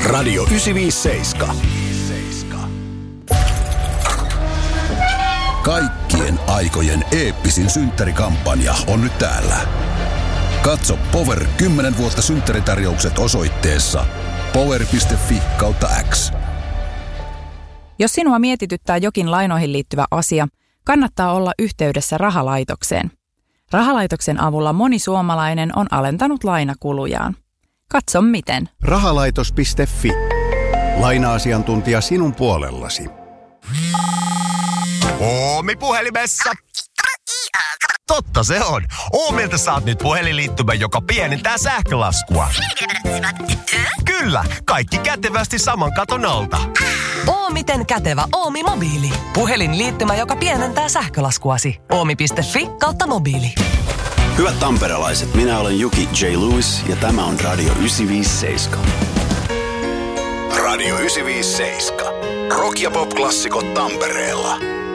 Radio 957. Kaikkien aikojen eeppisin synttärikampanja on nyt täällä. Katso Power 10 vuotta synttäritarjoukset osoitteessa power.fi/X. Jos sinua mietityttää jokin lainoihin liittyvä asia, kannattaa olla yhteydessä rahalaitokseen. Rahalaitoksen avulla moni suomalainen on alentanut lainakulujaan. Katso miten. Rahalaitos.fi. Laina-asiantuntija sinun puolellasi. Oomi puhelimessa. Totta se on. Oomilta saat nyt puhelinliittymän, joka pienentää sähkölaskua. Kyllä, kaikki kätevästi saman katon alta. Miten kätevä Oomi mobiili. Puhelinliittymä, joka pienentää sähkölaskuasi. Oomi.fi/mobiili. Hyvät tamperelaiset, minä olen Juki J. Lewis ja tämä on Radio 957. Radio 957. Rock- ja pop-klassikot Tampereella.